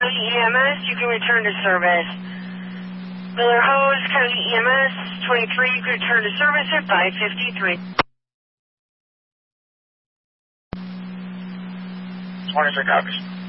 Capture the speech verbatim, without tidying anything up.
E M S, you can return to service. Miller Hose, County E M S, twenty-three, you can return to service at five fifty-three. twenty-three copies.